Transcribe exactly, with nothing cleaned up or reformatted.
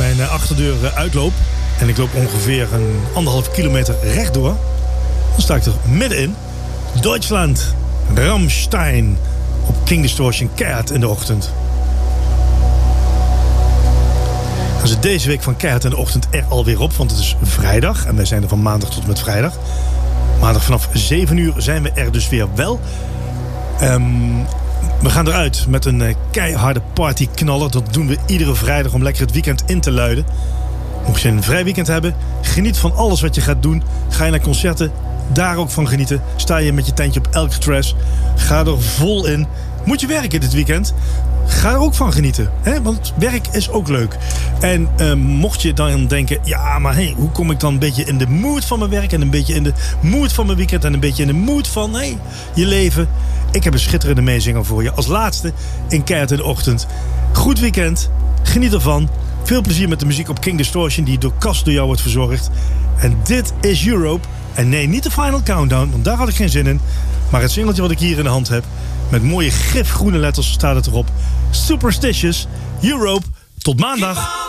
mijn achterdeur uitloop en ik loop ongeveer een anderhalf kilometer rechtdoor, dan sta ik er middenin. Duitsland, Rammstein, op King Distortion, keihard in de ochtend. Dan zit deze week van keihard in de ochtend er alweer op, want het is vrijdag en wij zijn er van maandag tot en met vrijdag. Maandag vanaf zeven uur zijn we er dus weer wel. Um, we gaan eruit met een uh, keiharde partyknaller. Dat doen we iedere vrijdag om lekker het weekend in te luiden. Mocht je een vrij weekend hebben, geniet van alles wat je gaat doen. Ga je naar concerten, daar ook van genieten. Sta je met je tentje op Alcatraz, ga er vol in. Moet je werken dit weekend? Ga er ook van genieten, hè? Want werk is ook leuk. En uh, mocht je dan denken, ja, maar hey, hoe kom ik dan een beetje in de mood van mijn werk en een beetje in de mood van mijn weekend en een beetje in de mood van hey, je leven? Ik heb een schitterende meezinger voor je. Als laatste in Keihard in de Ochtend. Goed weekend, geniet ervan. Veel plezier met de muziek op King Distortion die door Cas door jou wordt verzorgd. En dit is Europe. En nee, niet de Final Countdown, want daar had ik geen zin in. Maar het singeltje wat ik hier in de hand heb, met mooie gifgroene letters staat het erop. Superstitious, Europe, tot maandag.